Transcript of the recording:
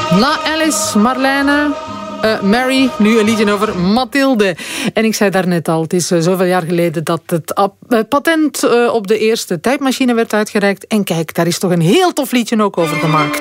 Na Alice, Marlene, Mary, nu een liedje over Mathilde. En ik zei daarnet al, het is zoveel jaar geleden dat het patent op de eerste tijdmachine werd uitgereikt. En kijk, daar is toch een heel tof liedje ook over gemaakt.